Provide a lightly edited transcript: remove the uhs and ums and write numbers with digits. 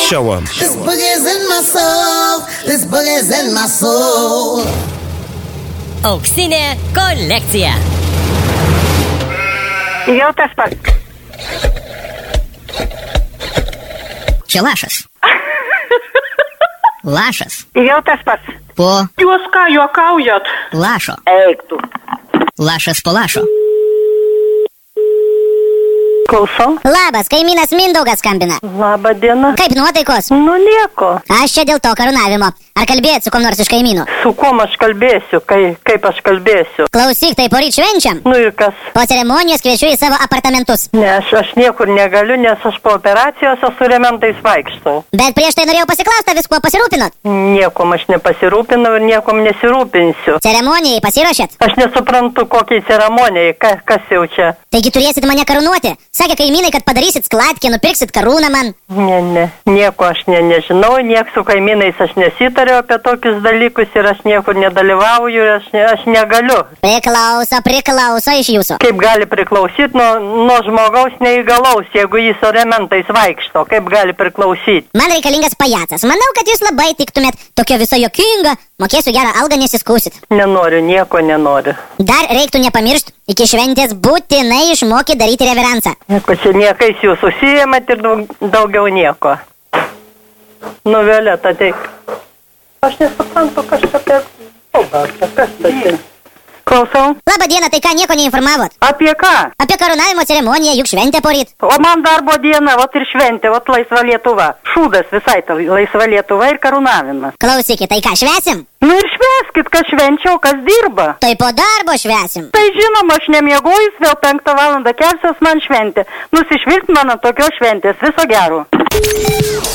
Show 'em. This boogie's in my soul. This boogie's in my soul. Auksinė kolekcija. Jau tas pats. Čia lašas. Lašas. Jau tas pats. Po Jūs ką juokaujat? lašo. Eik tu. Lašas po lašo. Klausau. Labas, kaimynas Mindaugas skambina. Labą dieną. Kaip nuotaikos? Nu nieko. Aš čia dėl to karūnavimo. Ar kalbėjot su kom nors iš kaimynų? Su kuom aš kalbėsiu, kaip aš kalbėsiu? Klausyk, tai poryt švenčiam. Nu ir kas? Po ceremonijos kviečiu į savo apartamentus. Ne, aš niekur negaliu, nes aš po operacijos su rementais vaikštau. Bet prieš tai norėjau pasiklausti, viskuo pasirūpinot? Niekom aš nepasirūpinau ir niekom nesirūpinsiu. Ceremonijai pasiruošėt? Aš nesuprantu, kokiai ceremonijai, kas jau čia. Taigi turėsit mane karūnuoti. Sakė kaimynai, kad padarysit skladkę, nupirksit karūną man. Ne, nieko aš nežinau, niek su kaimynais aš nesitariu apie tokius dalykus ir aš niekur nedalyvauju ir aš negaliu. Priklauso iš jūsų. Kaip gali priklausyti nuo žmogaus neįgalaus, jeigu jis rementais vaikšto, kaip gali priklausyti? Man reikalingas pajacas. Manau, kad jūs labai tiktumėt. Tokio viso jokinga. Mokėsiu gerą algą, nesiskūsit. Nenoriu, nieko nenoriu. Dar reiktų nepamiršti, iki šventės būtinai išmokyti daryti reveransą. Nieko čia niekais jūs užsiėmat ir daugiau nieko. Nu, Violeta, ateik. Aš nesuprantu, kas čia apie kalbą. Kas čia? Klausau. Labą dieną, tai ką nieko neinformavot? Apie ką? Apie karūnavimo ceremoniją, juk šventė poryt. O man darbo diena, vat ir šventė, vat laisva Lietuva. Šūdas visai ta laisva Lietuva ir karūnavimas. Klausykit, tai ką švesim? Nu ir šveskit, kas švenčia, kas dirba. Tai po darbo švesim. Tai žinoma, aš nemiegojus, vėl 5 valandą kelsiuos man šventė. Nusišvilpt mano tokios šventės, viso gero.